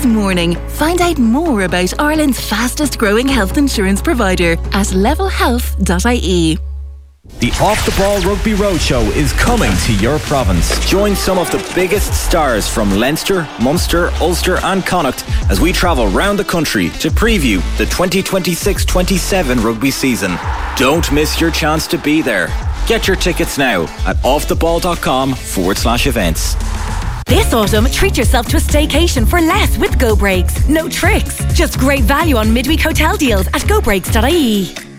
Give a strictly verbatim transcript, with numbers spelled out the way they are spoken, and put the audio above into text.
this morning. Find out more about Ireland's fastest growing health insurance provider at level health dot I E. The Off the Ball Rugby Roadshow is coming to your province. Join some of the biggest stars from Leinster, Munster, Ulster and Connacht as we travel round the country to preview the twenty twenty-six twenty-seven rugby season. Don't miss your chance to be there. Get your tickets now at offtheball.com forward slash events. This autumn, treat yourself to a staycation for less with Go Breaks. No tricks, just great value on midweek hotel deals at go breaks dot I E.